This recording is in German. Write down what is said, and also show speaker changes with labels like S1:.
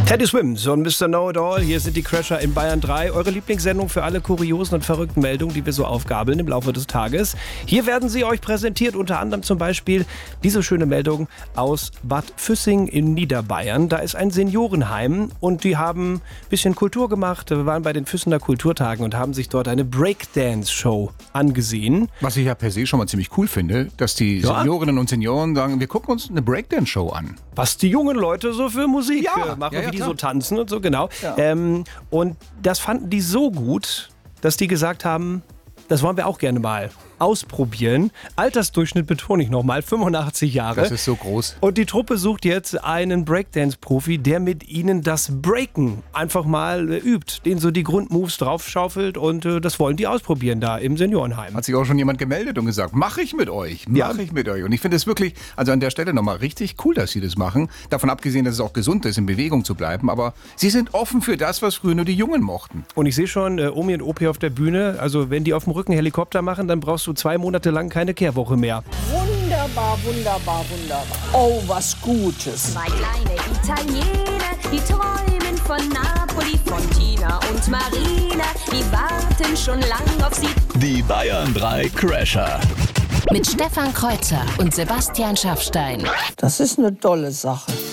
S1: Teddy Swims und Mr. Know-It-All, hier sind die Crasher in Bayern 3. Eure Lieblingssendung für alle kuriosen und verrückten Meldungen, die wir so aufgabeln im Laufe des Tages. Hier werden sie euch präsentiert, unter anderem zum Beispiel diese schöne Meldung aus Bad Füssing in Niederbayern. Da ist ein Seniorenheim und die haben ein bisschen Kultur gemacht. Wir waren bei den Füssener Kulturtagen und haben sich dort eine Breakdance-Show angesehen.
S2: Was ich ja per se schon mal ziemlich cool finde, dass die Seniorinnen und Senioren sagen, wir gucken uns eine Breakdance-Show an.
S1: Was die jungen Leute so für Musik machen, wie die so tanzen und so, genau. Ja. Und das fanden die so gut, dass die gesagt haben, das wollen wir auch gerne mal ausprobieren. Altersdurchschnitt betone ich nochmal, 85 Jahre.
S2: Das ist so groß.
S1: Und die Truppe sucht jetzt einen Breakdance-Profi, der mit ihnen das Breaken einfach mal übt, den so die Grundmoves draufschaufelt und das wollen die ausprobieren da im Seniorenheim.
S2: Hat sich auch schon jemand gemeldet und gesagt, mache ich mit euch. Und ich finde es wirklich, also an der Stelle nochmal richtig cool, dass sie das machen. Davon abgesehen, dass es auch gesund ist, in Bewegung zu bleiben. Aber sie sind offen für das, was früher nur die Jungen mochten.
S1: Und ich sehe schon Omi und Opi auf der Bühne. Also wenn die auf dem Rücken Helikopter machen, dann brauchst du 2 Monate lang keine Kehrwoche mehr.
S3: Wunderbar, wunderbar, wunderbar. Oh, was Gutes.
S4: 2 kleine Italiener, die träumen von Napoli, von Tina und Marina. Die warten schon lang auf sie.
S5: Die Bayern 3 Crasher.
S6: Mit Stefan Kreuzer und Sebastian Schaffstein.
S3: Das ist eine tolle Sache.